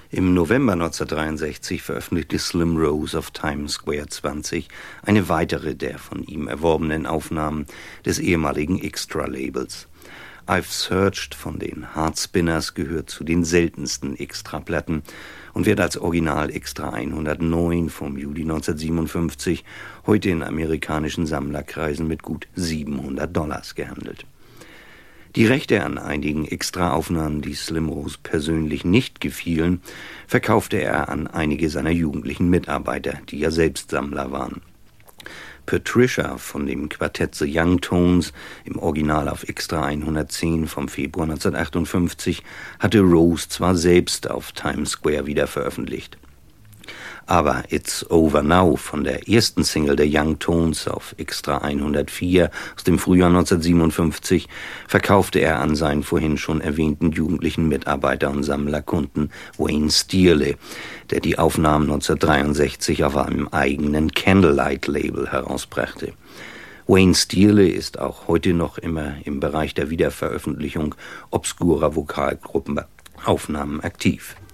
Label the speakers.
Speaker 1: Im November 1963 veröffentlichte Slim Rose auf Times Square 20 eine weitere der von ihm erworbenen Aufnahmen des ehemaligen Extra-Labels. I've Searched von den Heartspinners gehört zu den seltensten Extraplatten und wird als Original Extra 109 vom Juli 1957 heute in amerikanischen Sammlerkreisen mit gut $700 gehandelt. Die Rechte an einigen Extra-Aufnahmen, die Slim Rose persönlich nicht gefielen, verkaufte er an einige seiner jugendlichen Mitarbeiter, die ja selbst Sammler waren. Patricia von dem Quartett The Young Tones, im Original auf Extra 110 vom Februar 1958, hatte Rose zwar selbst auf Times Square wieder veröffentlicht. Aber It's Over Now von der ersten Single der Young Tones auf Extra 104 aus dem Frühjahr 1957 verkaufte er an seinen vorhin schon erwähnten jugendlichen Mitarbeiter und Sammlerkunden Wayne Steerle, der die Aufnahmen 1963 auf einem eigenen Candlelight-Label herausbrachte. Wayne Steerle ist auch heute noch immer im Bereich der Wiederveröffentlichung obskurer Vokalgruppenaufnahmen aktiv.